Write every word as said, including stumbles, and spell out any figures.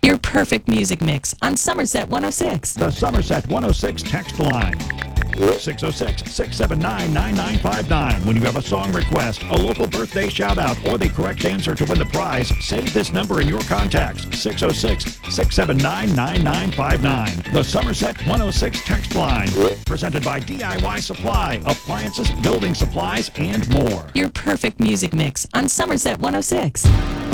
Your perfect music mix on Somerset one oh six. The Somerset one oh six text line. six oh six, six seven nine, nine nine five nine. When you have a song request, a local birthday shout-out, or the correct answer to win the prize, save this number in your contacts. six oh six, six seven nine, nine nine five nine. The Somerset one oh six text line. Presented by D I Y Supply. Appliances, building supplies, and more. Your perfect music mix on Somerset one oh six.